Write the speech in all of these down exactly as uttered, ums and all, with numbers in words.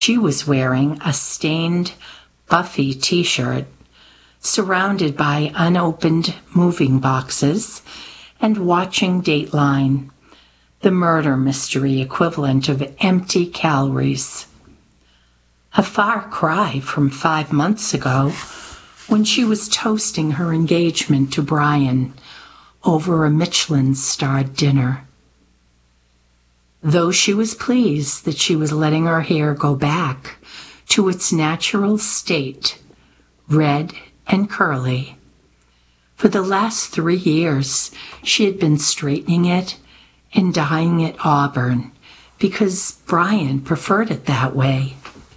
She was wearing a stained Buffy t-shirt, surrounded by unopened moving boxes, and watching Dateline, the murder mystery equivalent of empty calories. A far cry from five months ago, when she was toasting her engagement to Brian over a Michelin-starred dinner. Though she was pleased that she was letting her hair go back to its natural state, red and curly. For the last three years, she had been straightening it and dyeing it auburn because Brian preferred it that way.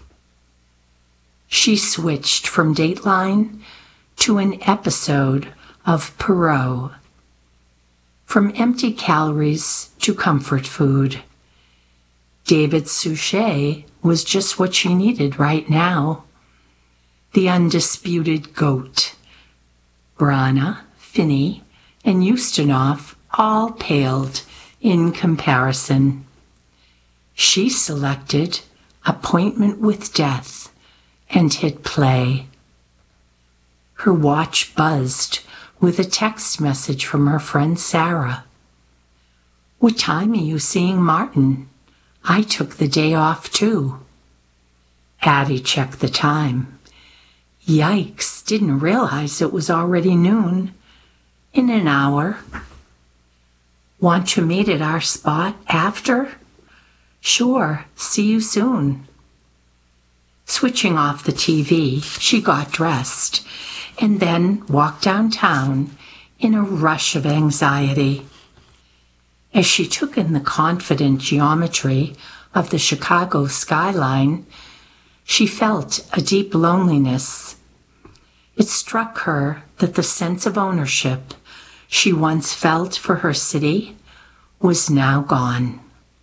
She switched from Dateline to an episode of Perot. From empty calories to comfort food. David Suchet was just what she needed right now. The undisputed GOAT. Brana, Finney, and Ustinov all paled in comparison. She selected Appointment with Death and hit play. Her watch buzzed with a text message from her friend Sarah. "What time are you seeing Martin? I took the day off too." Addie checked the time. Yikes, didn't realize it was already noon. In an hour. "Want to meet at our spot after?" "Sure, see you soon." Switching off the T V, she got dressed and then walked downtown in a rush of anxiety. As she took in the confident geometry of the Chicago skyline, she felt a deep loneliness. It struck her that the sense of ownership she once felt for her city was now gone.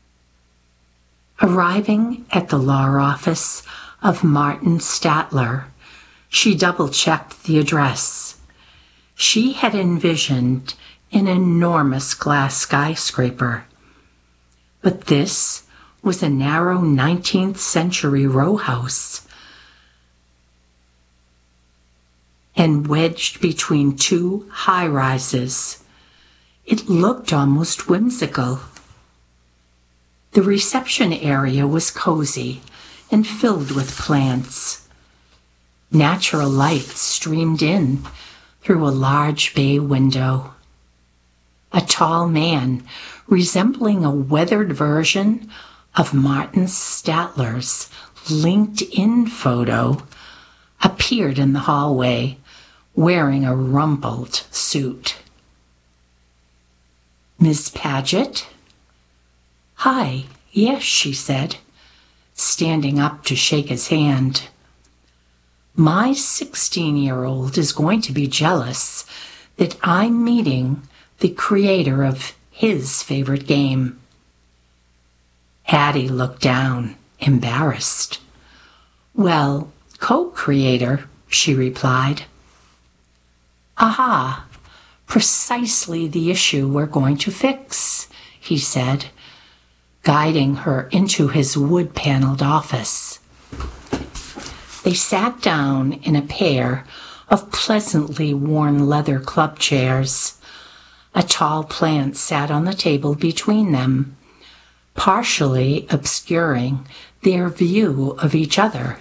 Arriving at the law office of Martin Statler, she double-checked the address. She had envisioned an enormous glass skyscraper, but this was a narrow nineteenth century row house, and wedged between two high-rises. It looked almost whimsical. The reception area was cozy and filled with plants. Natural light streamed in through a large bay window. A tall man, resembling a weathered version of Martin Statler's LinkedIn photo, appeared in the hallway wearing a rumpled suit. "Miss Paget?" "Hi, yes," she said, standing up to shake his hand. "My sixteen-year-old is going to be jealous that I'm meeting the creator of his favorite game." Addie looked down, embarrassed. "Well, co-creator," she replied. "Aha, precisely the issue we're going to fix," he said, guiding her into his wood-paneled office. They sat down in a pair of pleasantly worn leather club chairs. A tall plant sat on the table between them, partially obscuring their view of each other.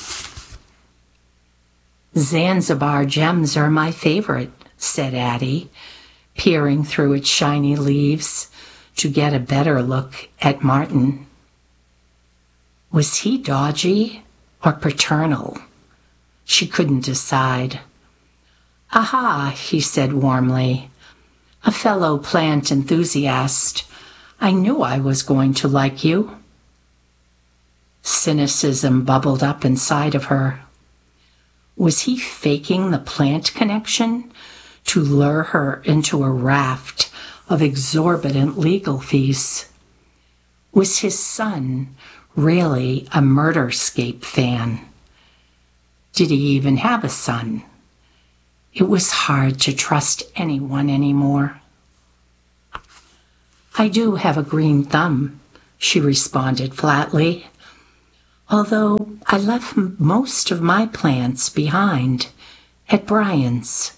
"Zanzibar gems are my favorite," said Addie, peering through its shiny leaves to get a better look at Martin. Was he dodgy or paternal? She couldn't decide. "Aha," he said warmly. "A fellow plant enthusiast. I knew I was going to like you." Cynicism bubbled up inside of her. Was he faking the plant connection to lure her into a raft of exorbitant legal fees? Was his son really a Murderscape fan? Did he even have a son? It was hard to trust anyone anymore. "I do have a green thumb," she responded flatly, although I left most of my plants behind at Brian's.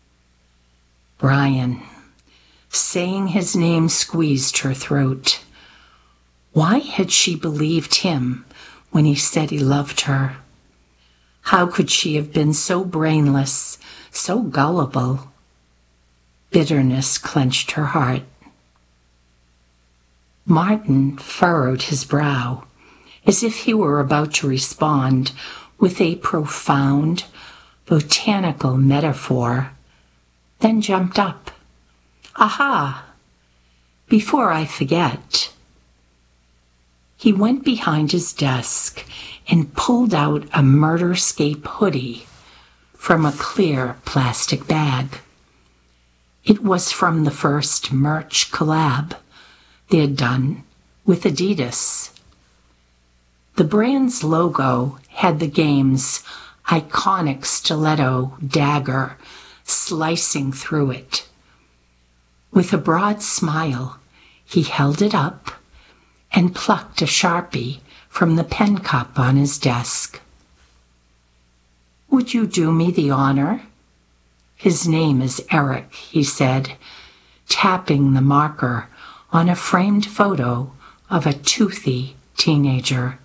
Brian. Saying his name squeezed her throat. Why had she believed him when he said he loved her? How could she have been so brainless, so gullible? Bitterness clenched her heart. Martin furrowed his brow, as if he were about to respond with a profound, botanical metaphor, then jumped up. Aha! Before I forget. He went behind his desk and pulled out a Murderscape hoodie from a clear plastic bag. It was from the first merch collab they had done with Adidas. The brand's logo had the game's iconic stiletto dagger slicing through it. With a broad smile, he held it up and plucked a Sharpie from the pen cup on his desk. Would you do me the honor? His name is Eric, he said, tapping the marker on a framed photo of a toothy teenager.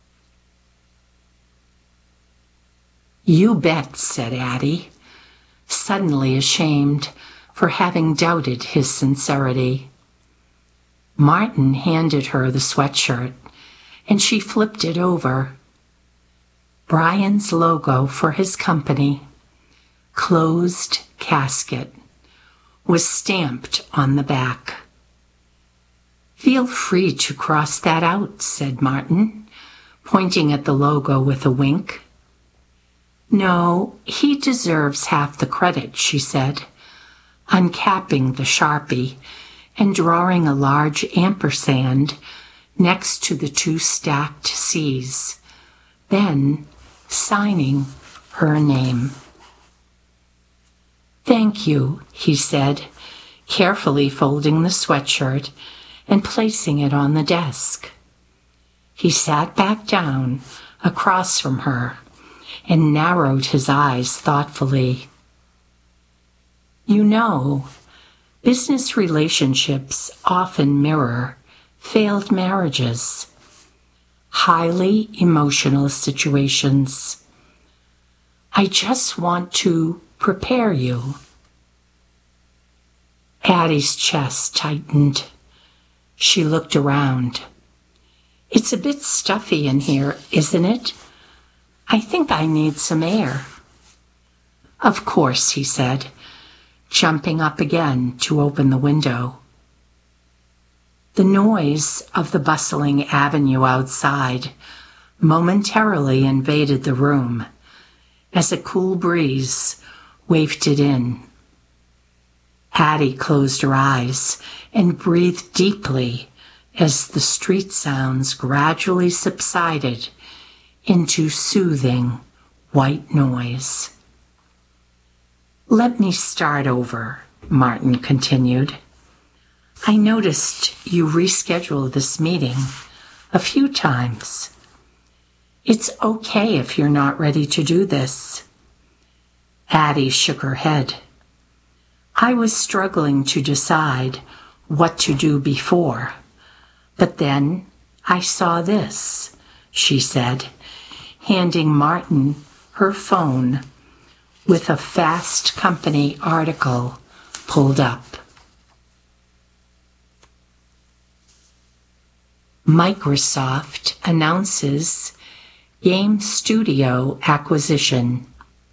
You bet, said Addie, suddenly ashamed for having doubted his sincerity. Martin handed her the sweatshirt, and she flipped it over. Brian's logo for his company, Closed Casket, was stamped on the back. Feel free to cross that out, said Martin, pointing at the logo with a wink. No, he deserves half the credit, she said, uncapping the Sharpie and drawing a large ampersand next to the two stacked C's, then signing her name. Thank you, he said, carefully folding the sweatshirt and placing it on the desk. He sat back down across from her and narrowed his eyes thoughtfully. You know, business relationships often mirror failed marriages, highly emotional situations. I just want to prepare you. Addie's chest tightened. She looked around. It's a bit stuffy in here, isn't it? I think I need some air. Of course, he said, jumping up again to open the window. The noise of the bustling avenue outside momentarily invaded the room as a cool breeze wafted in. Addie closed her eyes and breathed deeply as the street sounds gradually subsided into soothing white noise. Let me start over, Martin continued. I noticed you rescheduled this meeting a few times. It's okay if you're not ready to do this. Addie shook her head. I was struggling to decide what to do before, but then I saw this, she said, handing Martin her phone with a Fast Company article pulled up. Microsoft announces game studio acquisition.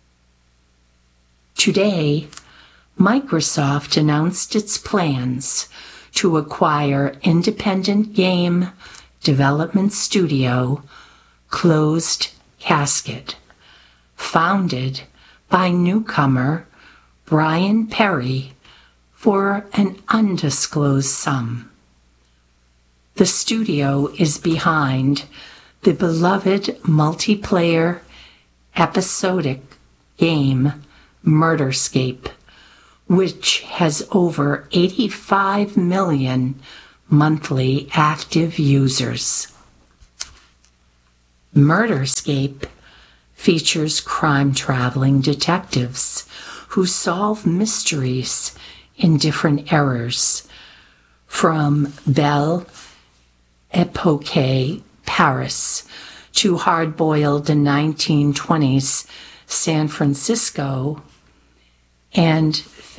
Today, Microsoft announced its plans to acquire independent game development studio Closed Casket, founded by newcomer Brian Perry for an undisclosed sum. The studio is behind the beloved multiplayer episodic game Murderscape, which has over eighty-five million monthly active users. Murderscape features crime-traveling detectives who solve mysteries in different eras, from Belle Epoque Paris to hard-boiled nineteen twenties San Francisco and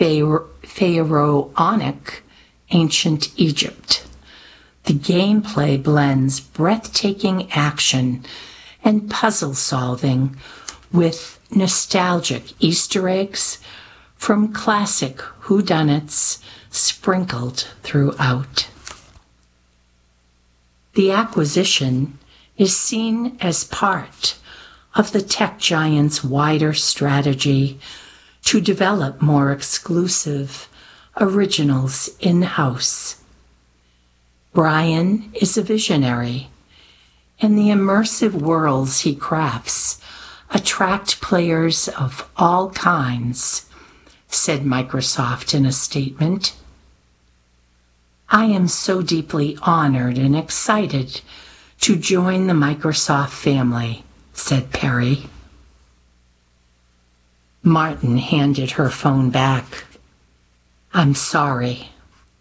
pharaonic ancient Egypt. The gameplay blends breathtaking action and puzzle solving with nostalgic Easter eggs from classic whodunits sprinkled throughout. The acquisition is seen as part of the tech giant's wider strategy to develop more exclusive originals in-house. Brian is a visionary, and the immersive worlds he crafts attract players of all kinds, said Microsoft in a statement. I am so deeply honored and excited to join the Microsoft family, said Perry. Martin handed her phone back. I'm sorry.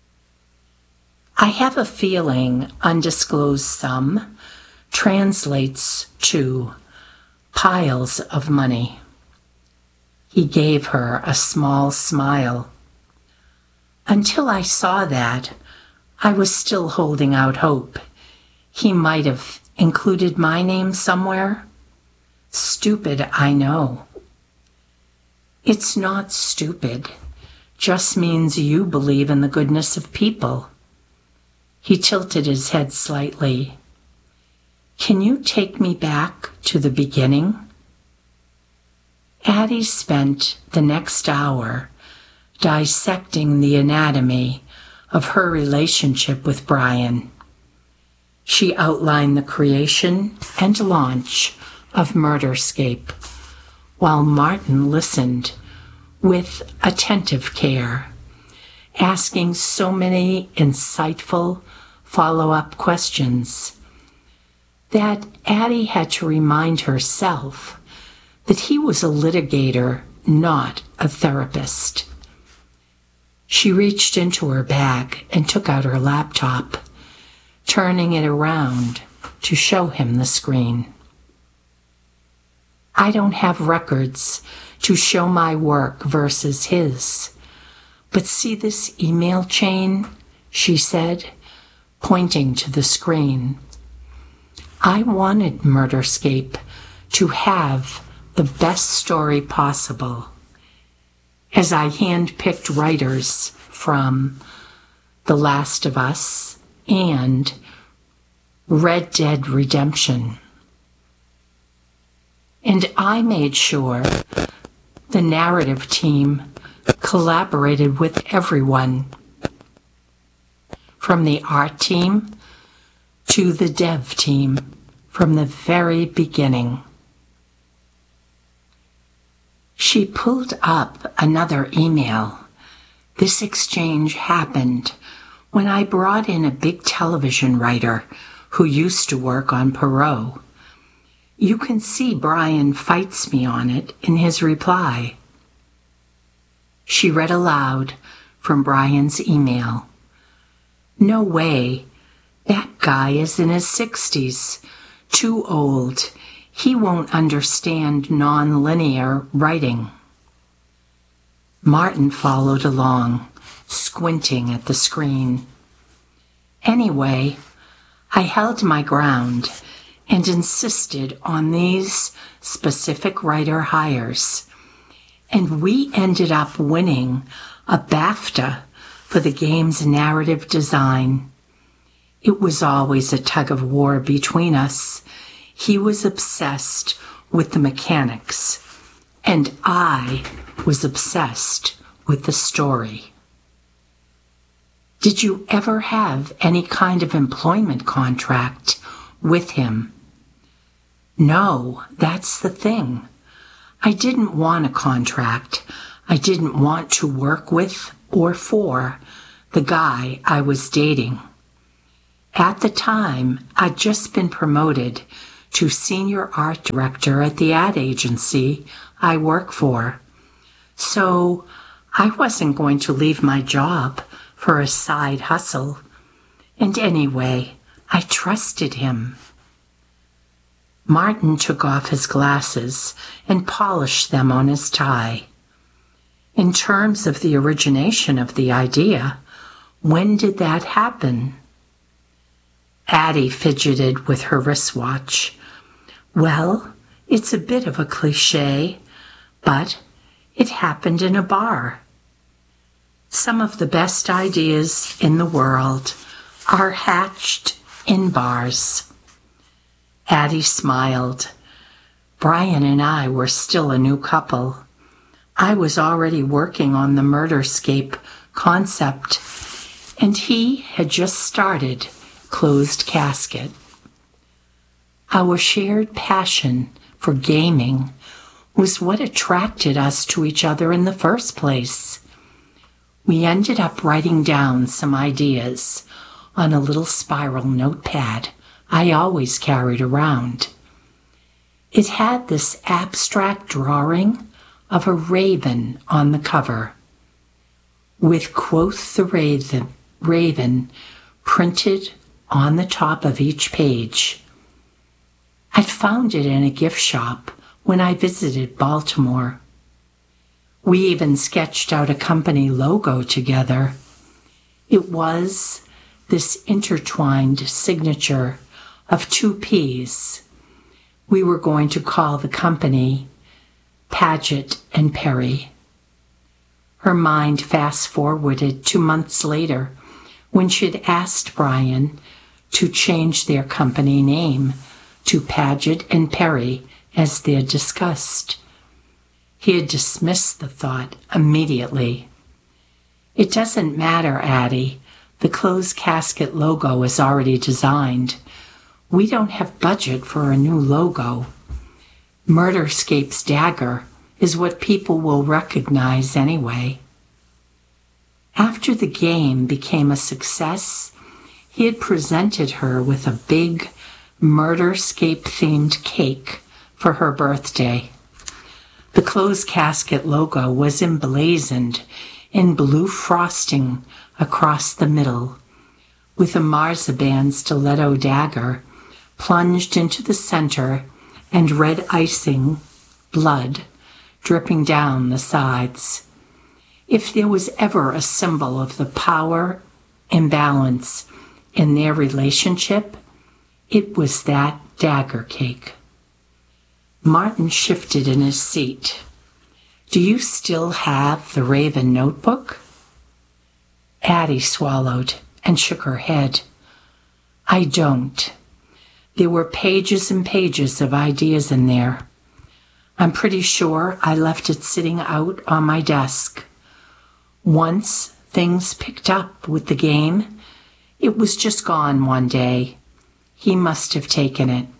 I have a feeling undisclosed sum translates to piles of money. He gave her a small smile. Until I saw that, I was still holding out hope. He might have included my name somewhere. Stupid, I know. It's not stupid. Just means you believe in the goodness of people. He tilted his head slightly. Can you take me back to the beginning? Addie spent the next hour dissecting the anatomy of her relationship with Brian. She outlined the creation and launch of Murderscape, while Martin listened with attentive care, asking so many insightful follow-up questions that Addie had to remind herself that he was a litigator, not a therapist. She reached into her bag and took out her laptop, turning it around to show him the screen. I don't have records to show my work versus his, but see this email chain, she said, pointing to the screen. I wanted Murderscape to have the best story possible, as I handpicked writers from The Last of Us and Red Dead Redemption. And I made sure the narrative team collaborated with everyone, from the art team to the dev team, from the very beginning. She pulled up another email. This exchange happened when I brought in a big television writer who used to work on Perot. You can see Brian fights me on it in his reply. She read aloud from Brian's email. No way. That guy is in his sixties. Too old. He won't understand non-linear writing. Martin followed along, squinting at the screen. Anyway, I held my ground and insisted on these specific writer hires, and we ended up winning a BAFTA for the game's narrative design. It was always a tug of war between us. He was obsessed with the mechanics, and I was obsessed with the story. Did you ever have any kind of employment contract with him? No, that's the thing. I didn't want a contract. I didn't want to work with or for the guy I was dating. At the time, I'd just been promoted to senior art director at the ad agency I work for. So I wasn't going to leave my job for a side hustle. And anyway, I trusted him. Martin took off his glasses and polished them on his tie. In terms of the origination of the idea, when did that happen? Addie fidgeted with her wristwatch. Well, it's a bit of a cliche, but it happened in a bar. Some of the best ideas in the world are hatched in bars. Addie smiled. Brian and I were still a new couple. I was already working on the Murderscape concept, and he had just started Closed Casket. Our shared passion for gaming was what attracted us to each other in the first place. We ended up writing down some ideas on a little spiral notepad I always carried around. It had this abstract drawing of a raven on the cover, with "Quoth the Raven, Raven" printed on the top of each page. I'd found it in a gift shop when I visited Baltimore. We even sketched out a company logo together. It was this intertwined signature of two P's. We were going to call the company Paget and Perry. Her mind fast-forwarded to months later when she'd asked Brian to change their company name to Paget and Perry as they'd discussed. He had dismissed the thought immediately. It doesn't matter, Addie. The Closed Casket logo is already designed. We don't have budget for a new logo. Murderscape's dagger is what people will recognize anyway. After the game became a success, he had presented her with a big Murderscape-themed cake for her birthday. The Closed Casket logo was emblazoned in blue frosting across the middle, with a marzipan stiletto dagger plunged into the center and red icing, blood, dripping down the sides. If there was ever a symbol of the power imbalance in their relationship, it was that dagger cake. Martin shifted in his seat. Do you still have the Raven notebook? Addie swallowed and shook her head. I don't. There were pages and pages of ideas in there. I'm pretty sure I left it sitting out on my desk. Once things picked up with the game, it was just gone one day. He must have taken it.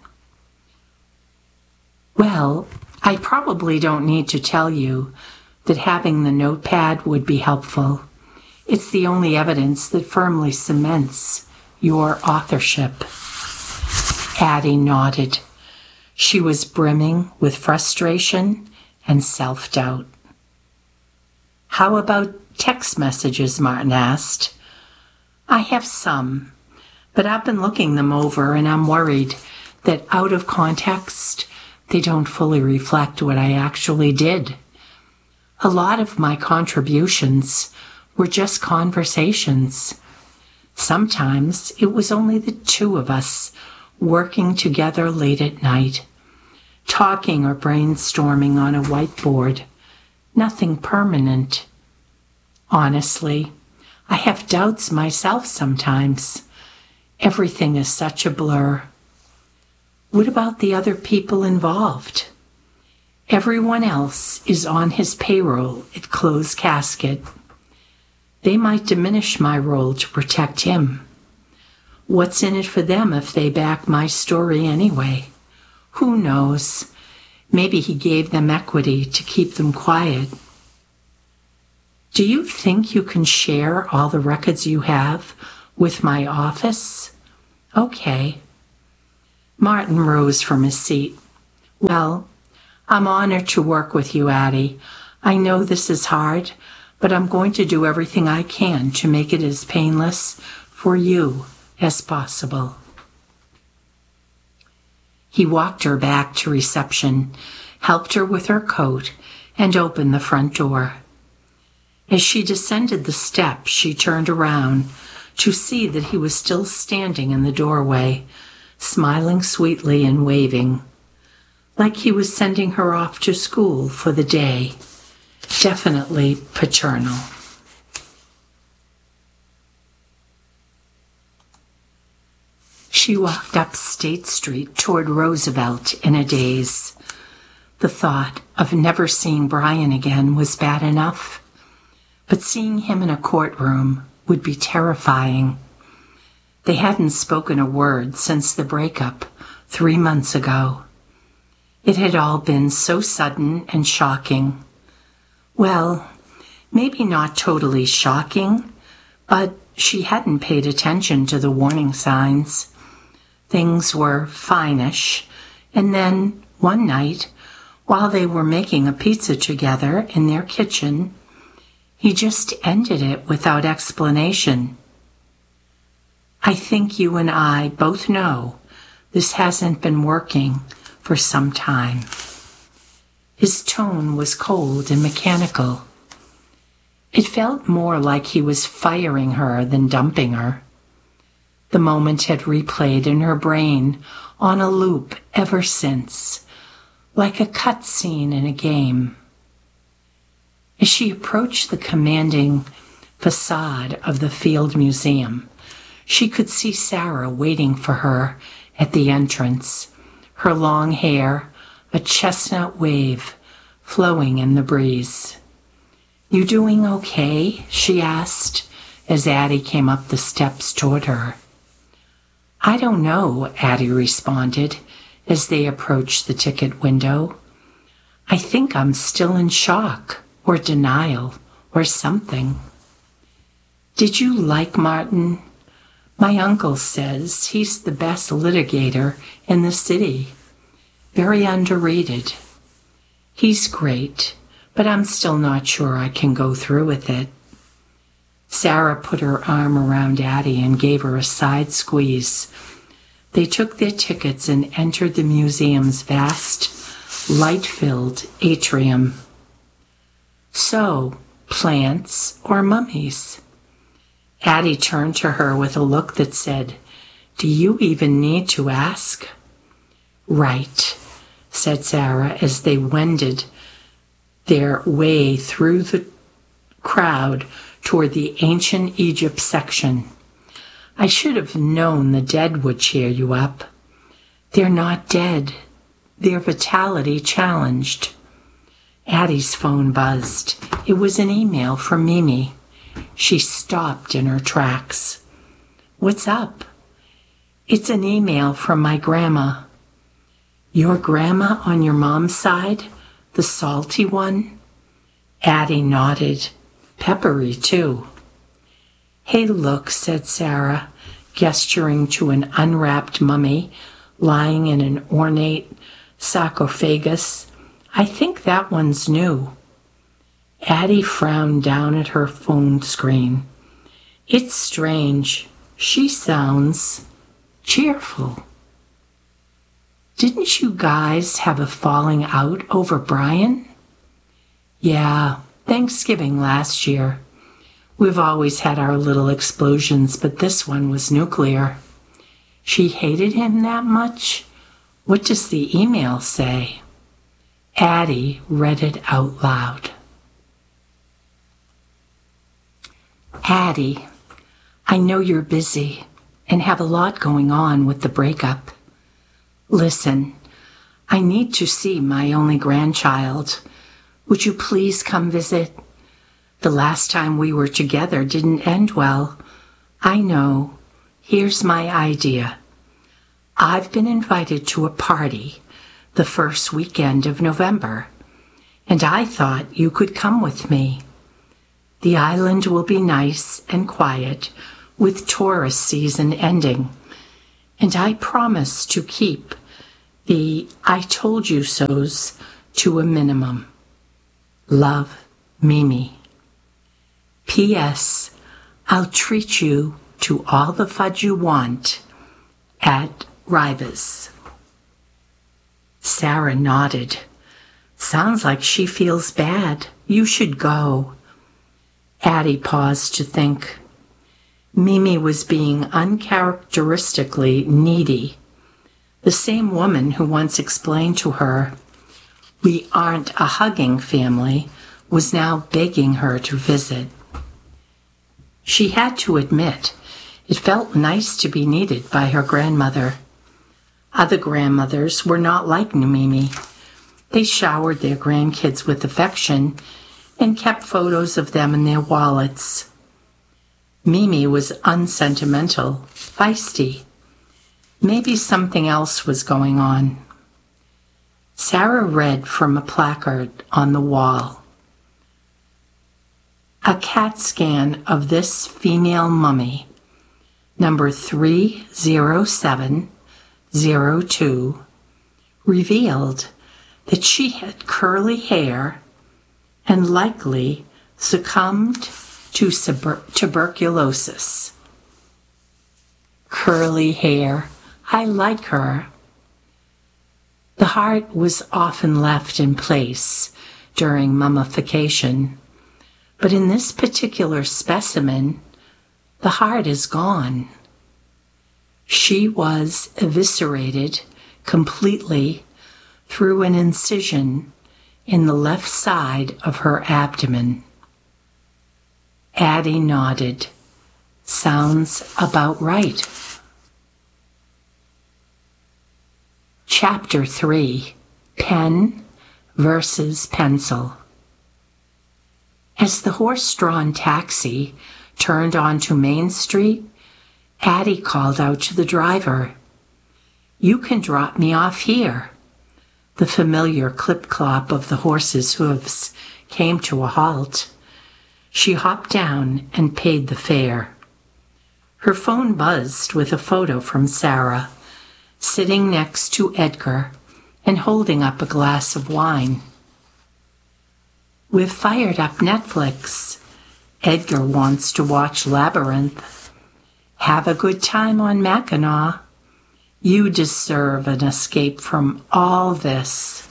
Well, I probably don't need to tell you that having the notepad would be helpful. It's the only evidence that firmly cements your authorship. Addie nodded. She was brimming with frustration and self-doubt. How about text messages? Martin asked. I have some, but I've been looking them over and I'm worried that out of context, they don't fully reflect what I actually did. A lot of my contributions were just conversations. Sometimes it was only the two of us working together late at night, talking or brainstorming on a whiteboard. Nothing permanent. Honestly, I have doubts myself sometimes. Everything is such a blur. What about the other people involved? Everyone else is on his payroll at Closed Casket. They might diminish my role to protect him. What's in it for them if they back my story anyway? Who knows? Maybe he gave them equity to keep them quiet. Do you think you can share all the records you have with my office? Okay. Martin rose from his seat. Well, I'm honored to work with you, Addie. I know this is hard, but I'm going to do everything I can to make it as painless for you as possible. He walked her back to reception, helped her with her coat, and opened the front door. As she descended the steps, she turned around to see that he was still standing in the doorway, smiling sweetly and waving, like he was sending her off to school for the day. Definitely paternal. She walked up State Street toward Roosevelt in a daze. The thought of never seeing Brian again was bad enough, but seeing him in a courtroom would be terrifying. They hadn't spoken a word since the breakup three months ago. It had all been so sudden and shocking. Well, maybe not totally shocking, but she hadn't paid attention to the warning signs. Things were fine-ish, and then one night, while they were making a pizza together in their kitchen, he just ended it without explanation. I think you and I both know this hasn't been working for some time. His tone was cold and mechanical. It felt more like he was firing her than dumping her. The moment had replayed in her brain on a loop ever since, like a cut scene in a game. As she approached the commanding facade of the Field Museum, she could see Sarah waiting for her at the entrance, her long hair a chestnut wave flowing in the breeze. "You doing okay?" she asked as Addie came up the steps toward her. "I don't know," Addie responded as they approached the ticket window. "I think I'm still in shock or denial or something." "Did you like Martin? My uncle says he's the best litigator in the city. Very underrated. He's great, but I'm still not sure I can go through with it." Sarah put her arm around Addie and gave her a side squeeze. They took their tickets and entered the museum's vast, light-filled atrium. "So, plants or mummies?" Addie turned to her with a look that said, "Do you even need to ask?" "Right," said Sarah as they wended their way through the crowd toward the ancient Egypt section. "I should have known the dead would cheer you up." "They're not dead. They're vitality challenged." Addie's phone buzzed. It was an email from Mimi. She stopped in her tracks. "What's up?" "It's an email from my grandma." "Your grandma on your mom's side? The salty one?" Addie nodded. "Peppery, too." "Hey, look," said Sarah, gesturing to an unwrapped mummy lying in an ornate sarcophagus. "I think that one's new." Addie frowned down at her phone screen. "It's strange. She sounds cheerful." "Didn't you guys have a falling out over Brian?" "Yeah, Thanksgiving last year. We've always had our little explosions, but this one was nuclear." "She hated him that much? What does the email say?" Addie read it out loud. "Addie, I know you're busy and have a lot going on with the breakup. Listen, I need to see my only grandchild. Would you please come visit? The last time we were together didn't end well. I know. Here's my idea. I've been invited to a party the first weekend of November, and I thought you could come with me. The island will be nice and quiet with tourist season ending, And I promise to keep the I told you so's to a minimum. Love, Mimi. P S. I'll treat you to all the fudge you want at Riva's. Sarah nodded. Sounds like she feels bad. You should go. Addie paused to think. Mimi was being uncharacteristically needy. The same woman who once explained to her, "We aren't a hugging family," was now begging her to visit. She had to admit, it felt nice to be needed by her grandmother. Other grandmothers were not like Mimi. They showered their grandkids with affection and kept photos of them in their wallets. Mimi was unsentimental, feisty. Maybe something else was going on. Sarah read from a placard on the wall. A CAT scan of this female mummy, number three zero seven zero two, revealed that she had curly hair and likely succumbed to tuberculosis. Curly hair. I like her. The heart was often left in place during mummification, but in this particular specimen, the heart is gone. She was eviscerated completely through an incision in the left side of her abdomen. Addie nodded. Sounds about right. Chapter three. Pen versus Pencil. As the horse-drawn taxi turned onto Main Street, Addie called out to the driver, "You can drop me off here." The familiar clip-clop of the horse's hooves came to a halt. She hopped down and paid the fare. Her phone buzzed with a photo from Sarah, sitting next to Edgar and holding up a glass of wine. "We've fired up Netflix. Edgar wants to watch Labyrinth. Have a good time on Mackinac. You deserve an escape from all this."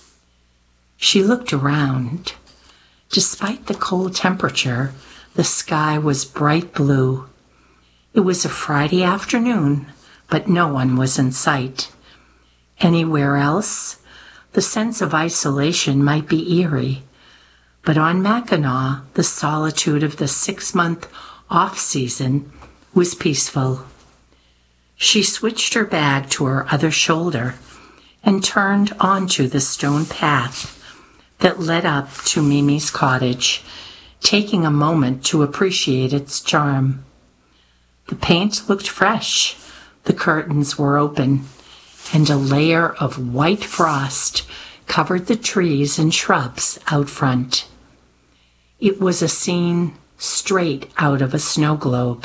She looked around. Despite the cold temperature, the sky was bright blue. It was a Friday afternoon, but no one was in sight. Anywhere else, the sense of isolation might be eerie, but on Mackinac, the solitude of the six-month off-season was peaceful. She switched her bag to her other shoulder and turned onto the stone path that led up to Mimi's cottage, taking a moment to appreciate its charm. The paint looked fresh, the curtains were open, and a layer of white frost covered the trees and shrubs out front. It was a scene straight out of a snow globe.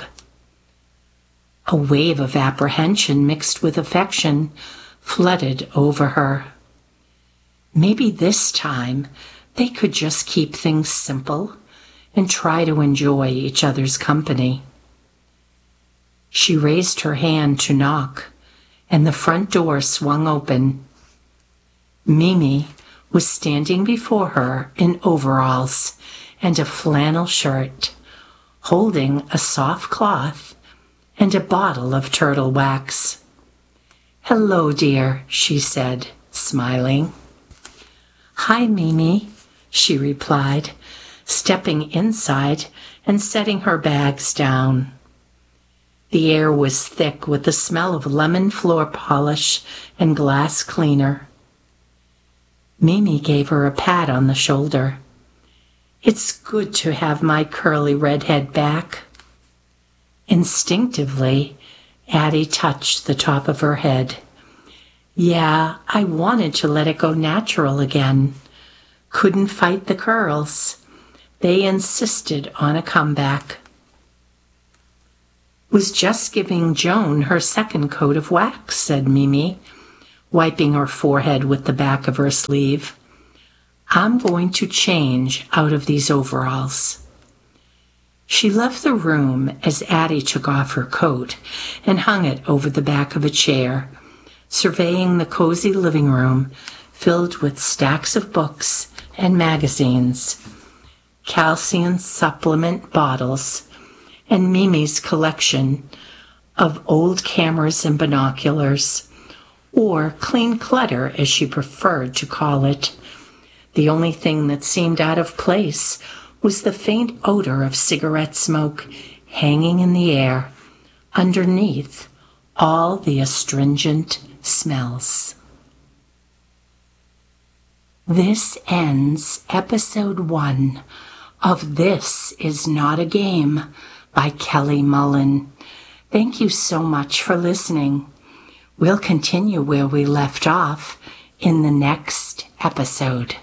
A wave of apprehension mixed with affection flooded over her. Maybe this time they could just keep things simple and try to enjoy each other's company. She raised her hand to knock, and the front door swung open. Mimi was standing before her in overalls and a flannel shirt, holding a soft cloth and a bottle of turtle wax. "Hello, dear," she said, smiling. "Hi, Mimi," she replied, stepping inside and setting her bags down. The air was thick with the smell of lemon floor polish and glass cleaner. Mimi gave her a pat on the shoulder. "It's good to have my curly redhead back." Instinctively, Addie touched the top of her head. "Yeah, I wanted to let it go natural again. Couldn't fight the curls. They insisted on a comeback." Was just giving Joan her second coat of wax, said Mimi, wiping her forehead with the back of her sleeve. I'm going to change out of these overalls. She left the room as Addie took off her coat and hung it over the back of a chair, surveying the cozy living room filled with stacks of books and magazines, calcium supplement bottles, and Mimi's collection of old cameras and binoculars, or clean clutter as she preferred to call it. The only thing that seemed out of place was the faint odor of cigarette smoke hanging in the air underneath all the astringent smells. This ends episode one of This Is Not a Game by Kelly Mullen. Thank you so much for listening. We'll continue where we left off in the next episode.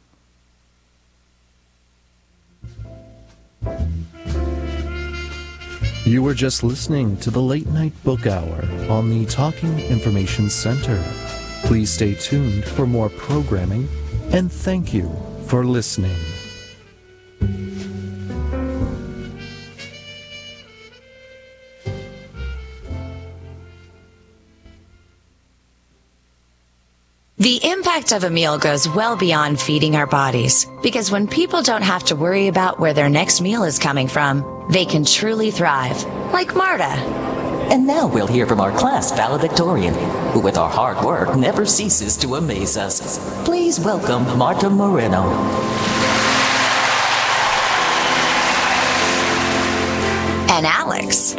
You were just listening to the Late Night Book Hour on the Talking Information Center. Please stay tuned for more programming, and thank you for listening. The impact of a meal goes well beyond feeding our bodies, because when people don't have to worry about where their next meal is coming from, they can truly thrive, like Marta. And now we'll hear from our class valedictorian, who with our hard work never ceases to amaze us. Please welcome Marta Moreno. And Alex.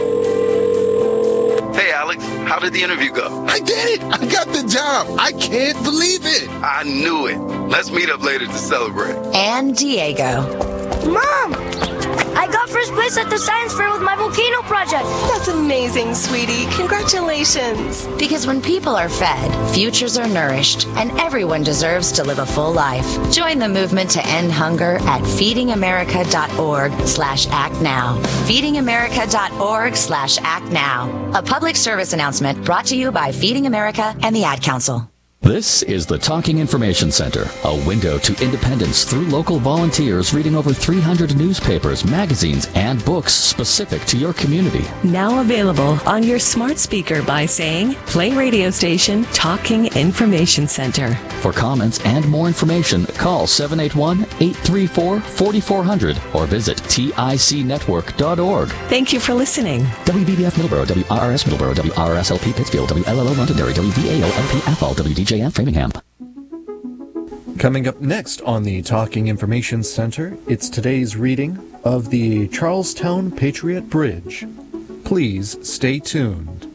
Hey, Alex, how did the interview go? I did it! I got the job! I can't believe it! I knew it. Let's meet up later to celebrate. And Diego. Mom! I got first place at the science fair with my volcano project. That's amazing, sweetie. Congratulations. Because when people are fed, futures are nourished, and everyone deserves to live a full life. Join the movement to end hunger at feedingamerica.org slash act now. feedingamerica.org slash act now. A public service announcement brought to you by Feeding America and the Ad Council. This is the Talking Information Center, a window to independence through local volunteers reading over three hundred newspapers, magazines, and books specific to your community. Now available on your smart speaker by saying, play radio station Talking Information Center. For comments and more information, call seven eight one, eight three four, four four zero zero or visit tic network dot org. Thank you for listening. W B B F Middleborough, W R R S Middleborough, W R R S L P Pittsfield, W L L O Londonderry, W V A O L P Athol, W D J F Framingham. Coming up next on the Talking Information Center, it's today's reading of the Charlestown Patriot Bridge. Please stay tuned.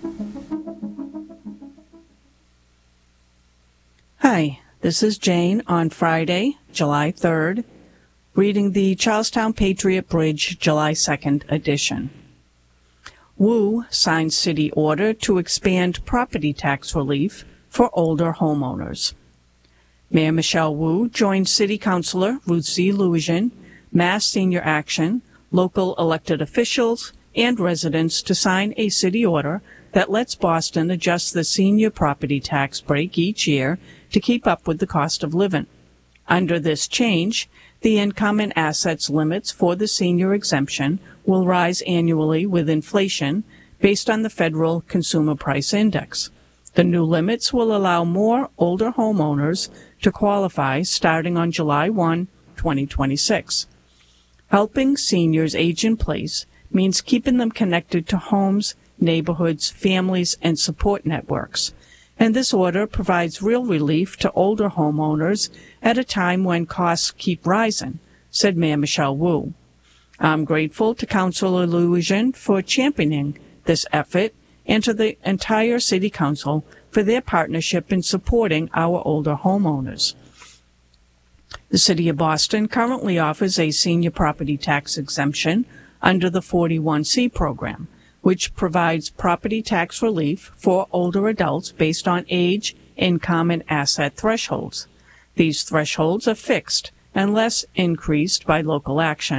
Hi, this is Jane on Friday, July third, reading the Charlestown Patriot Bridge July second edition. Wu signed city order to expand property tax relief for older homeowners. Mayor Michelle Wu joined City Councilor Ruth C. Lujan, Mass Senior Action, local elected officials, and residents to sign a city order that lets Boston adjust the senior property tax break each year to keep up with the cost of living. Under this change, the income and assets limits for the senior exemption will rise annually with inflation based on the Federal Consumer Price Index. The new limits will allow more older homeowners to qualify starting on July first, twenty twenty-six. Helping seniors age in place means keeping them connected to homes, neighborhoods, families, and support networks. And this order provides real relief to older homeowners at a time when costs keep rising, said Mayor Michelle Wu. I'm grateful to Councilor Lujan for championing this effort and to the entire City Council for their partnership in supporting our older homeowners. The City of Boston currently offers a senior property tax exemption under the forty-one C program, which provides property tax relief for older adults based on age, income, and asset thresholds. These thresholds are fixed unless increased by local action,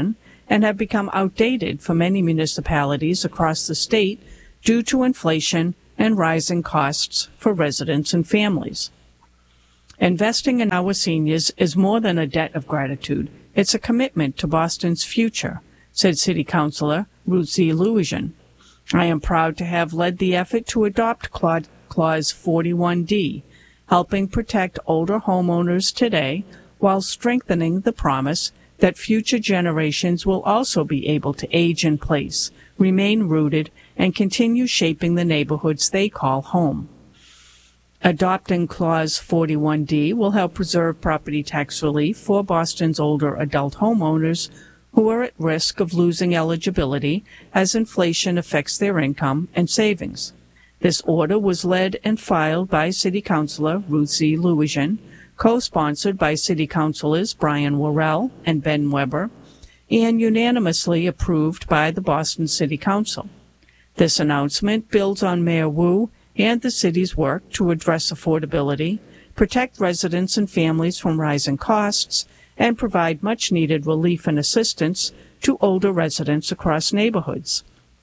and have become outdated for many municipalities across the state due to inflation and rising costs for residents and families. Investing in our seniors is more than a debt of gratitude. It's a commitment to Boston's future, said City Councilor Ruth Z. Lewisian. I am proud to have led the effort to adopt Clause forty-one D, helping protect older homeowners today while strengthening the promise that future generations will also be able to age in place, remain rooted, and continue shaping the neighborhoods they call home. Adopting Clause forty-one D will help preserve property tax relief for Boston's older adult homeowners who are at risk of losing eligibility as inflation affects their income and savings. This order was led and filed by City Councilor Ruth Z. Lewisian, co-sponsored by City Councilors Brian Worrell and Ben Weber, and unanimously approved by the Boston City Council. This announcement builds on Mayor Wu and the city's work to address affordability, protect residents and families from rising costs, and provide much-needed relief and assistance to older residents across neighborhoods.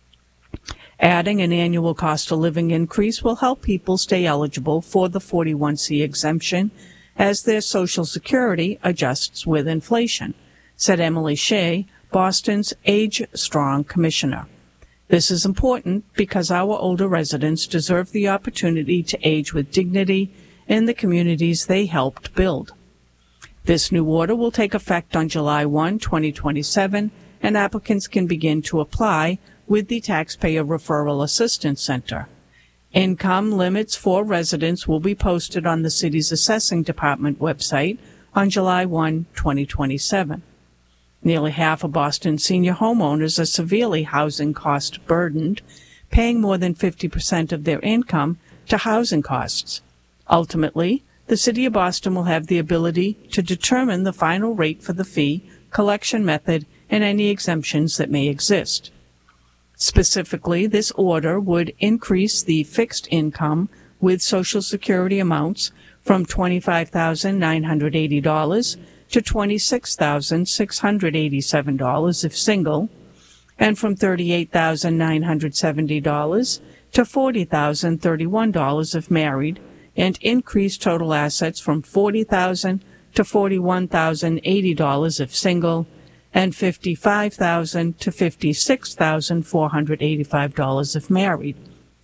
Adding an annual cost of living increase will help people stay eligible for the forty-one C exemption as their Social Security adjusts with inflation, said Emily Shea, Boston's Age Strong Commissioner. This is important because our older residents deserve the opportunity to age with dignity in the communities they helped build. This new order will take effect on July first, twenty twenty-seven, and applicants can begin to apply with the Taxpayer Referral Assistance Center. Income limits for residents will be posted on the city's assessing department website on July first, twenty twenty-seven. Nearly half of Boston's senior homeowners are severely housing cost burdened, paying more than fifty percent of their income to housing costs. Ultimately, the City of Boston will have the ability to determine the final rate for the fee, collection method, and any exemptions that may exist. Specifically, this order would increase the fixed income with Social Security amounts from twenty-five thousand nine hundred eighty dollars to twenty-six thousand six hundred eighty-seven dollars if single, and from thirty-eight thousand nine hundred seventy dollars to forty thousand thirty-one dollars if married, and increase total assets from forty thousand dollars to forty-one thousand eighty dollars if single, and fifty-five thousand dollars to fifty-six thousand four hundred eighty-five dollars if married,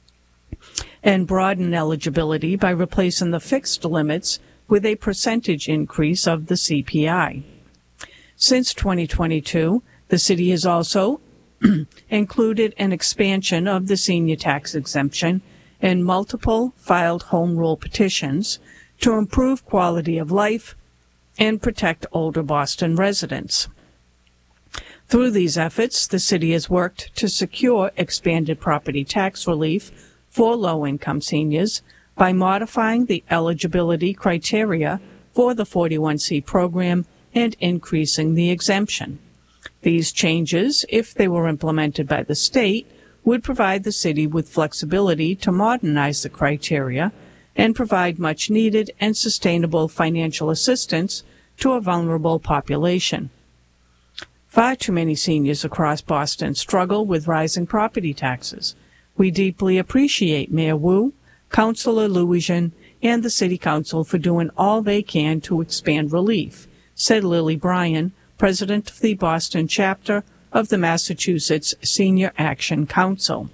and broaden eligibility by replacing the fixed limits with a percentage increase of the C P I. Since twenty twenty-two, the city has also included an expansion of the senior tax exemption in multiple filed home rule petitions to improve quality of life and protect older Boston residents. Through these efforts, the city has worked to secure expanded property tax relief for low-income seniors by modifying the eligibility criteria for the forty-one C program and increasing the exemption. These changes, if they were implemented by the state, would provide the city with flexibility to modernize the criteria and provide much-needed and sustainable financial assistance to a vulnerable population. Far too many seniors across Boston struggle with rising property taxes. We deeply appreciate Mayor Wu, Councilor Lewisian, and the City Council for doing all they can to expand relief, said Lily Bryan, President of the Boston chapter of the Massachusetts Senior Action Council.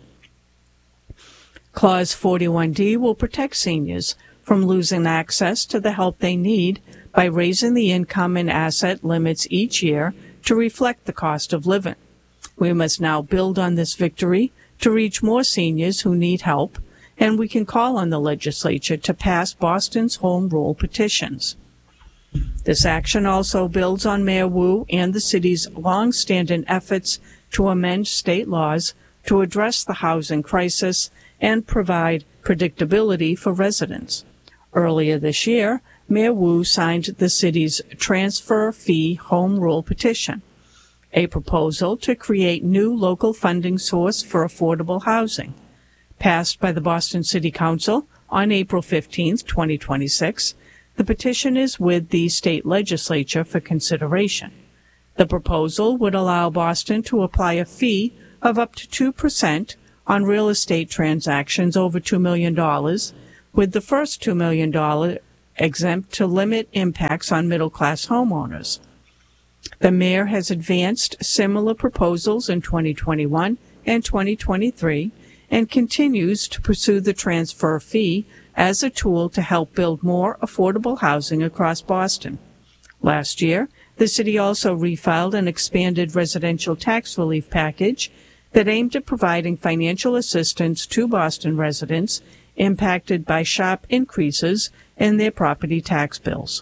Clause forty-one D will protect seniors from losing access to the help they need by raising the income and asset limits each year to reflect the cost of living. We must now build on this victory to reach more seniors who need help, and we can call on the legislature to pass Boston's home rule petitions. This action also builds on Mayor Wu and the city's long-standing efforts to amend state laws to address the housing crisis and provide predictability for residents. Earlier this year, Mayor Wu signed the city's transfer fee home rule petition, a proposal to create new local funding source for affordable housing. Passed by the Boston City Council on April fifteenth, twenty twenty-six, the petition is with the state legislature for consideration. The proposal would allow Boston to apply a fee of up to two percent on real estate transactions over two million dollars, with the first two million dollars exempt to limit impacts on middle-class homeowners. The mayor has advanced similar proposals in twenty twenty-one and twenty twenty-three and continues to pursue the transfer fee as a tool to help build more affordable housing across Boston. Last year, the city also refiled an expanded residential tax relief package that aimed at providing financial assistance to Boston residents impacted by sharp increases in their property tax bills.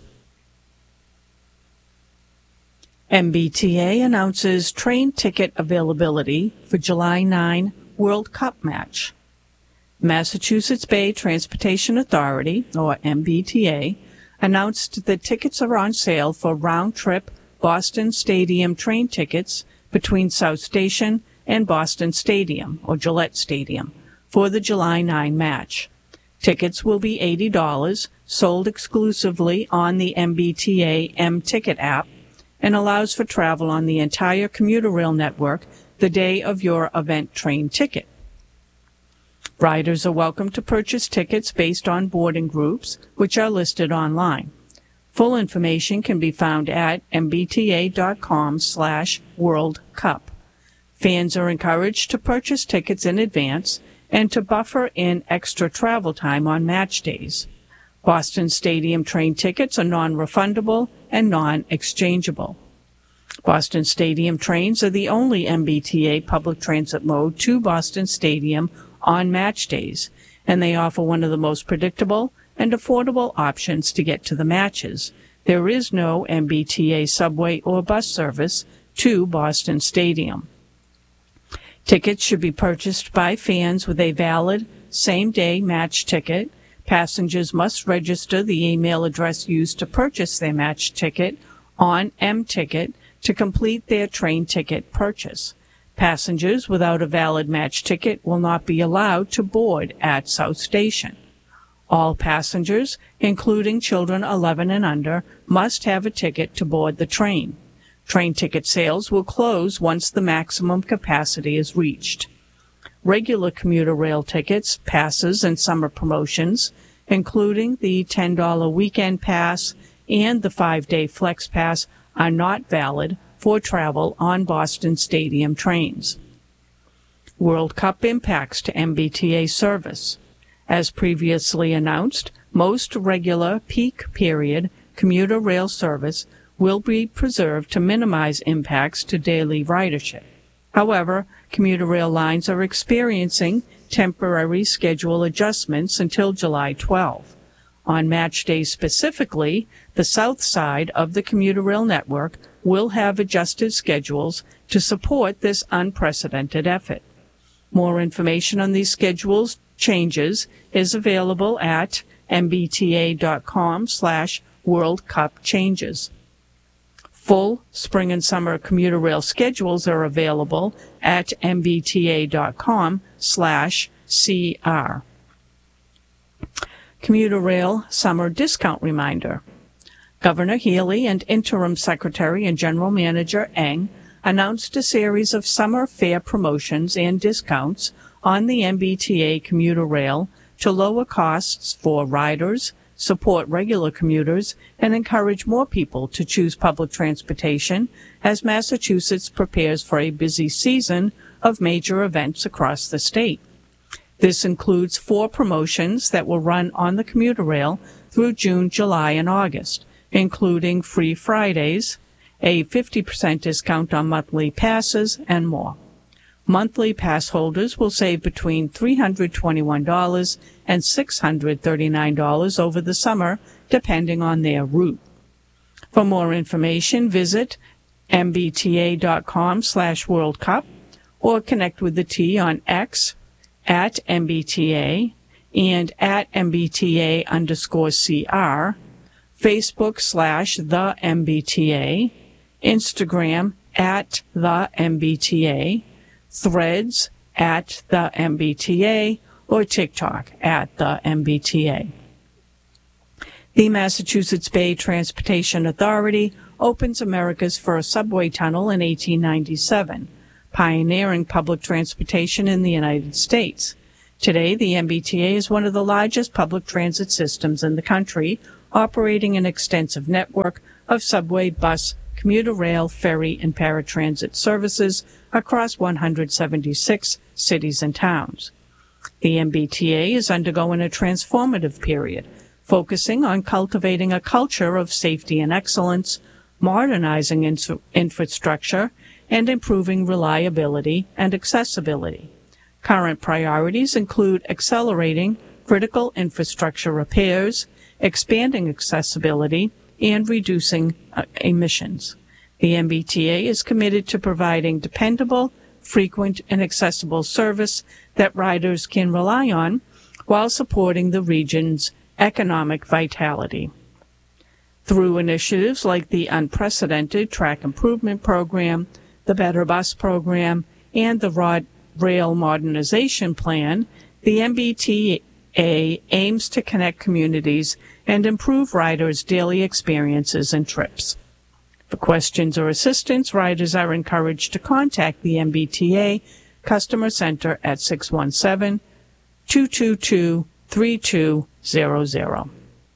M B T A announces train ticket availability for July ninth World Cup match. Massachusetts Bay Transportation Authority, or M B T A, announced that tickets are on sale for round-trip Boston Stadium train tickets between South Station and Boston Stadium, or Gillette Stadium, for the July ninth match. Tickets will be eighty dollars, sold exclusively on the M B T A M-Ticket app, and allows for travel on the entire commuter rail network the day of your event train ticket. Riders are welcome to purchase tickets based on boarding groups, which are listed online. Full information can be found at mbta.com slash World Cup. Fans are encouraged to purchase tickets in advance and to buffer in extra travel time on match days. Boston Stadium train tickets are non-refundable and non-exchangeable. Boston Stadium trains are the only M B T A public transit mode to Boston Stadium on match days, and they offer one of the most predictable and affordable options to get to the matches. There is no M B T A subway or bus service to Boston Stadium. Tickets should be purchased by fans with a valid same-day match ticket. Passengers must register the email address used to purchase their match ticket on M-Ticket to complete their train ticket purchase. Passengers without a valid match ticket will not be allowed to board at South Station. All passengers, including children eleven and under, must have a ticket to board the train. Train ticket sales will close once the maximum capacity is reached. Regular commuter rail tickets, passes, and summer promotions, including the ten dollar weekend pass and the five-day flex pass, are not valid for travel on Boston Stadium trains. World Cup impacts to M B T A service. As previously announced, most regular peak period commuter rail service will be preserved to minimize impacts to daily ridership. However, commuter rail lines are experiencing temporary schedule adjustments until July twelfth. On match days specifically, the south side of the commuter rail network will have adjusted schedules to support this unprecedented effort. More information on these schedules changes is available at mbta.com slash World Cup changes. Full spring and summer commuter rail schedules are available at mbta.com slash CR. Commuter rail summer discount reminder. Governor Healy and Interim Secretary and General Manager Eng announced a series of summer fare promotions and discounts on the M B T A commuter rail to lower costs for riders, support regular commuters, and encourage more people to choose public transportation as Massachusetts prepares for a busy season of major events across the state. This includes four promotions that will run on the commuter rail through June, July, and August, including free Fridays, a fifty percent discount on monthly passes, and more. Monthly pass holders will save between three hundred twenty-one dollars and six hundred thirty-nine dollars over the summer, depending on their route. For more information, visit mbta.com slash World Cup or connect with the T on X at M B T A and at M B T A underscore CR, Facebook slash the M B T A, Instagram at the M B T A, Threads at the M B T A, or TikTok at the M B T A. The Massachusetts Bay Transportation Authority opens America's first subway tunnel in eighteen ninety-seven, pioneering public transportation in the United States. Today, the M B T A is one of the largest public transit systems in the country, operating an extensive network of subway, bus, commuter rail, ferry, and paratransit services across one hundred seventy-six cities and towns. The M B T A is undergoing a transformative period, focusing on cultivating a culture of safety and excellence, modernizing in- infrastructure, and improving reliability and accessibility. Current priorities include accelerating critical infrastructure repairs, expanding accessibility, and reducing uh, emissions. The M B T A is committed to providing dependable, frequent, and accessible service that riders can rely on while supporting the region's economic vitality. Through initiatives like the unprecedented Track Improvement Program, the Better Bus Program, and the Rod Rail Modernization Plan, the M B T A aims to connect communities and improve riders' daily experiences and trips. For questions or assistance, riders are encouraged to contact the M B T A Customer Center at six one seven, two two two, three two zero zero.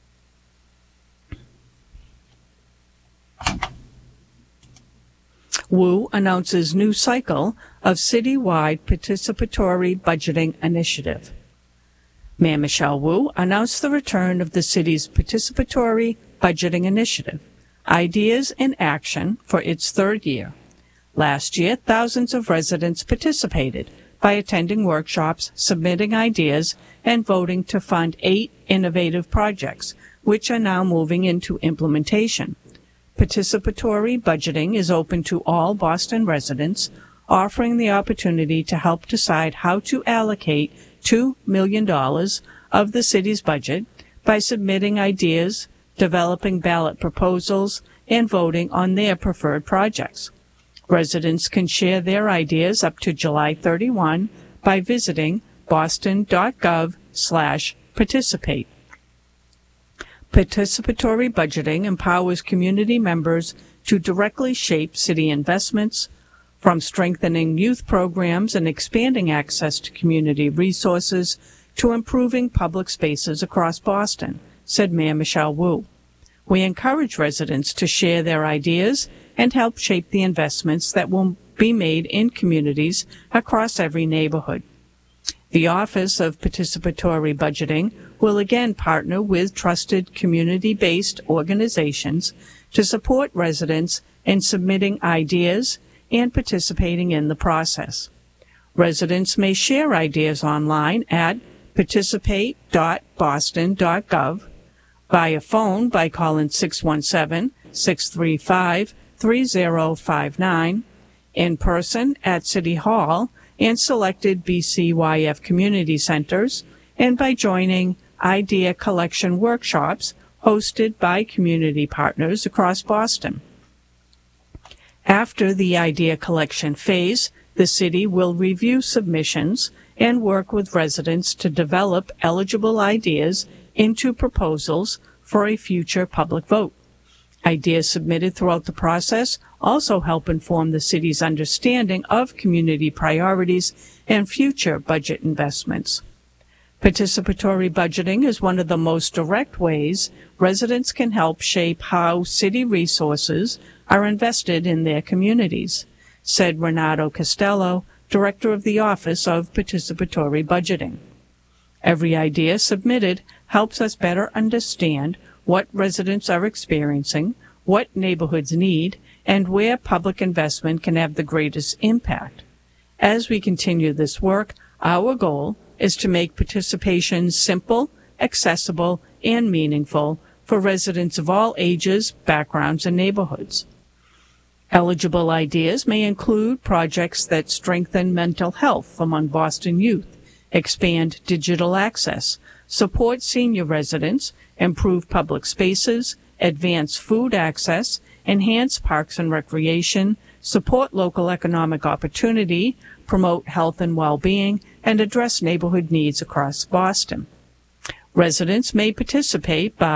W U announces new cycle of citywide participatory budgeting initiative. Mayor Michelle Wu announced the return of the city's participatory budgeting initiative, Ideas in Action, for its third year. Last year, thousands of residents participated by attending workshops, submitting ideas, and voting to fund eight innovative projects, which are now moving into implementation. Participatory budgeting is open to all Boston residents, offering the opportunity to help decide how to allocate two million dollars of the city's budget by submitting ideas, developing ballot proposals, and voting on their preferred projects. Residents can share their ideas up to July thirty-first by visiting boston.gov slash participate. Participatory budgeting empowers community members to directly shape city investments, from strengthening youth programs and expanding access to community resources to improving public spaces across Boston, said Mayor Michelle Wu. We encourage residents to share their ideas and help shape the investments that will be made in communities across every neighborhood. The Office of Participatory Budgeting will again partner with trusted community-based organizations to support residents in submitting ideas and participating in the process. Residents may share ideas online at participate dot boston dot gov, via phone by calling six one seven, six three five, three zero five nine, in person at City Hall and selected B C Y F community centers, and by joining idea collection workshops hosted by community partners across Boston. After the idea collection phase, the city will review submissions and work with residents to develop eligible ideas into proposals for a future public vote. Ideas submitted throughout the process also help inform the city's understanding of community priorities and future budget investments. Participatory budgeting is one of the most direct ways residents can help shape how city resources are invested in their communities, said Renato Costello, director of the Office of Participatory Budgeting. Every idea submitted helps us better understand what residents are experiencing, what neighborhoods need, and where public investment can have the greatest impact. As we continue this work, our goal is to make participation simple, accessible, and meaningful for residents of all ages, backgrounds, and neighborhoods. Eligible ideas may include projects that strengthen mental health among Boston youth, expand digital access, support senior residents, improve public spaces, advance food access, enhance parks and recreation, support local economic opportunity, promote health and well-being, and address neighborhood needs across Boston. Residents may participate by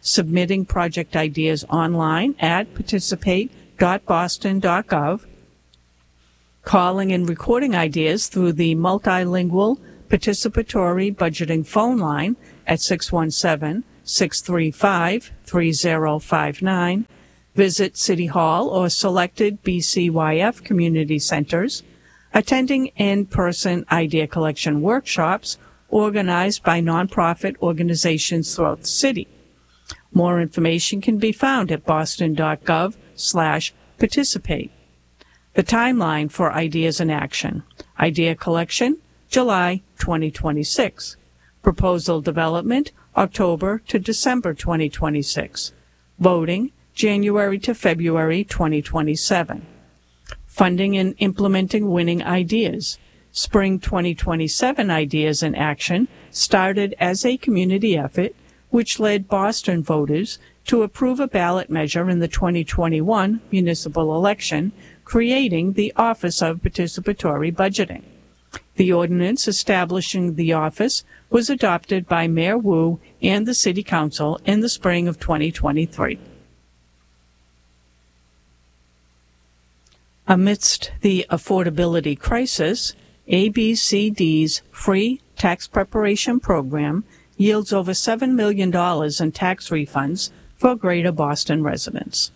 submitting project ideas online at participate dot boston dot gov, calling and recording ideas through the multilingual participatory budgeting phone line at six one seven, six three five, three zero five nine, visit City Hall or selected B C Y F community centers, attending in-person idea collection workshops organized by nonprofit organizations throughout the city. More information can be found at boston dot gov slash participate. The timeline for Ideas in Action. Idea collection, July twenty twenty-six. Proposal development, October to December twenty twenty-six. Voting, January to February twenty twenty-seven. Funding and implementing winning ideas. Spring twenty twenty-seven Ideas in Action started as a community effort which led Boston voters to approve a ballot measure in the twenty twenty-one municipal election, creating the Office of Participatory Budgeting. The ordinance establishing the office was adopted by Mayor Wu and the City Council in the spring of twenty twenty-three. Amidst the affordability crisis, A B C D's free tax preparation program yields over seven million dollars in tax refunds for Greater Boston residents.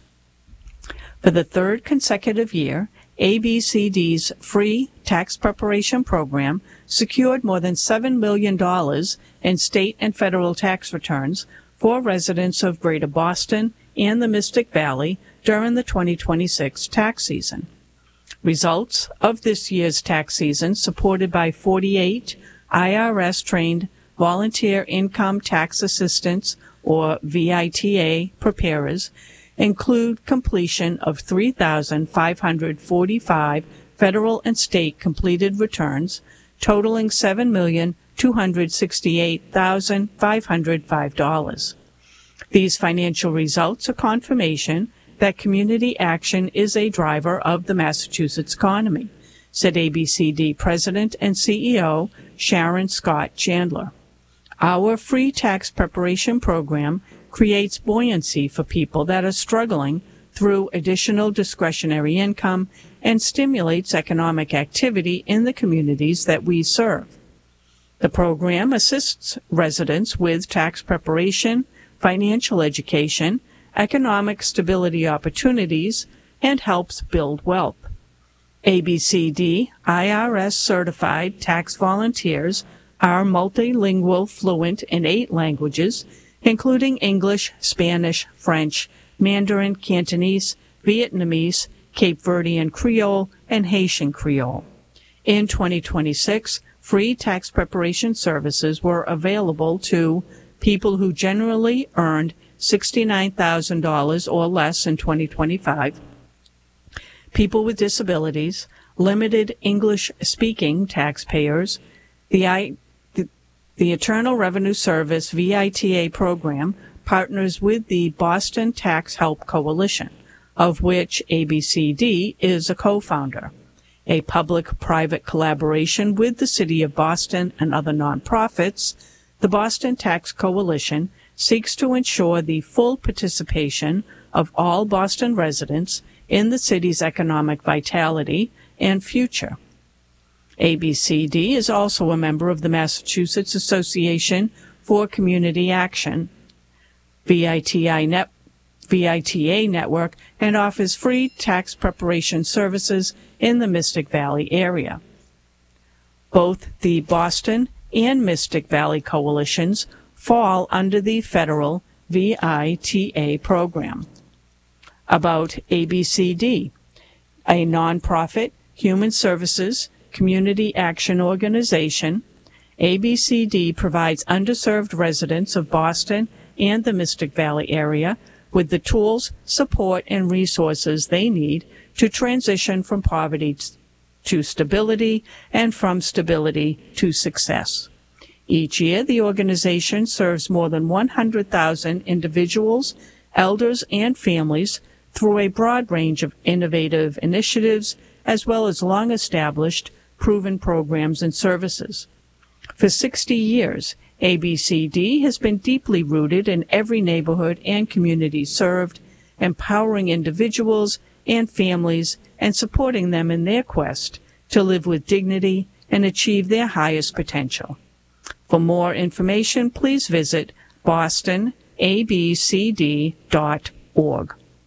For the third consecutive year, A B C D's free tax preparation program secured more than seven million dollars in state and federal tax returns for residents of Greater Boston and the Mystic Valley during the twenty twenty-six tax season. Results of this year's tax season, supported by forty-eight I R S-trained volunteer income tax assistants, or V I T A, preparers, include completion of three thousand five hundred forty-five federal and state completed returns, totaling seven million two hundred sixty-eight thousand five hundred five dollars. These financial results are confirmation that community action is a driver of the Massachusetts economy, said A B C D President and C E O Sharon Scott Chandler. Our free tax preparation program creates buoyancy for people that are struggling through additional discretionary income and stimulates economic activity in the communities that we serve. The program assists residents with tax preparation, financial education, economic stability opportunities, and helps build wealth. A B C D I R S certified tax volunteers are multilingual, fluent in eight languages, including English, Spanish, French, Mandarin, Cantonese, Vietnamese, Cape Verdean Creole, and Haitian Creole. In twenty twenty-six, free tax preparation services were available to people who generally earned sixty-nine thousand dollars or less in twenty twenty-five, people with disabilities, limited English-speaking taxpayers, the, I, the, the Internal Revenue Service V I T A program partners with the Boston Tax Help Coalition, of which A B C D is a co-founder, a public-private collaboration with the City of Boston and other nonprofits. The Boston Tax Coalition seeks to ensure the full participation of all Boston residents in the city's economic vitality and future. A B C D is also a member of the Massachusetts Association for Community Action, V I T I net, V I T A network, and offers free tax preparation services in the Mystic Valley area. Both the Boston and Mystic Valley coalitions fall under the federal V I T A program. About A B C D, a nonprofit human services community action organization, A B C D provides underserved residents of Boston and the Mystic Valley area with the tools, support, and resources they need to transition from poverty to stability and from stability to success. Each year, the organization serves more than one hundred thousand individuals, elders, and families through a broad range of innovative initiatives, as well as long-established, proven programs and services. For sixty years, A B C D has been deeply rooted in every neighborhood and community served, empowering individuals and families and supporting them in their quest to live with dignity and achieve their highest potential. For more information, please visit boston a b c d dot org.